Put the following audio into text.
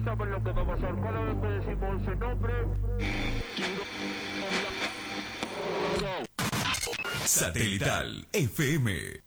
saben lo que va a pasar. Cada vez que decimos ese nombre... Satelital FM